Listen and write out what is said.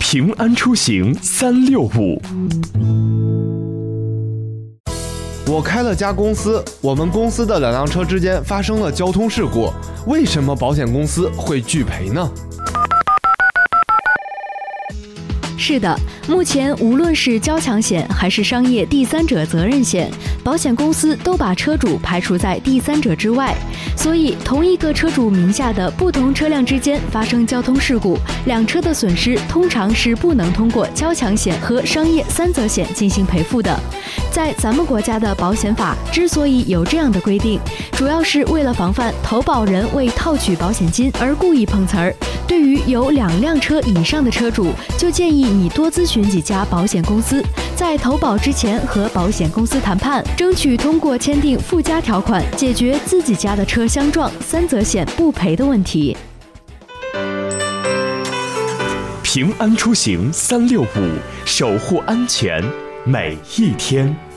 平安出行365。 我开了家公司，我们公司的2辆车之间发生了交通事故，为什么保险公司会拒赔呢？ 是的，目前无论是交强险还是商业第三者责任险，保险公司都把车主排除在第三者之外。所以，同一个车主名下的不同车辆之间发生交通事故，2车的损失通常是不能通过交强险和商业3责险进行赔付的。在咱们国家的保险法之所以有这样的规定，主要是为了防范投保人为套取保险金而故意碰瓷儿。对于有2辆车以上的车主，就建议你多咨询几家保险公司，在投保之前和保险公司谈判，争取通过签订附加条款，解决自己家的车相撞3责险不赔的问题。 平安出行365，守护安全每一天。